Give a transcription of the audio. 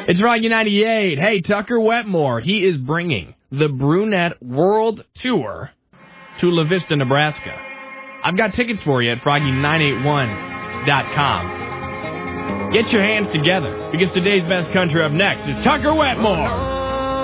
It's Froggy 98. Hey, Tucker Wetmore. He is bringing the Brunette World Tour to La Vista, Nebraska. I've got tickets for you at Froggy981.com. Get your hands together, because today's best country up next is Tucker Wetmore.